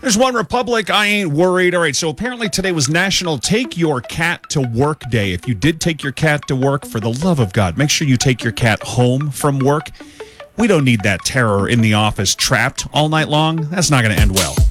There's One Republic. I ain't worried. All right, so apparently today was National Take Your Cat to Work Day. If you did take your cat to work, for the love of God, make sure you take your cat home from work. We don't need that terror in the office trapped all night long. That's not going to end well.